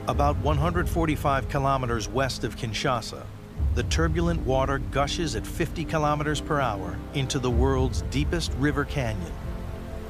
About 145 kilometers west of Kinshasa, the turbulent water gushes at 50 kilometers per hour into the world's deepest river canyon.